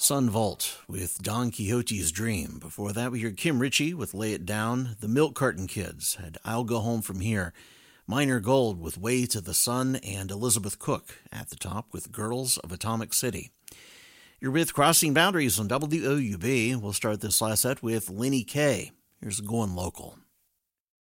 Sun Vault with Don Quixote's Dream. Before that, we heard Kim Ritchie with Lay It Down. The Milk Carton Kids had I'll Go Home From Here. Minor Gold with Way to the Sun, and Elizabeth Cook at the top with Girls of Atomic City. You're with Crossing Boundaries on WOUB. We'll start this last set with Lenny Kaye. Here's Going Local.